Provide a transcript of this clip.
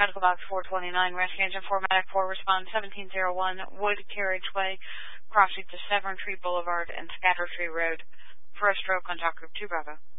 Medical Box 429, Rescue Engine 4, Medic 4, respond 1701, Wood Carriageway, crossing to Severn Tree Boulevard and Scattertree Road for a stroke on Dock Group 2 Bravo.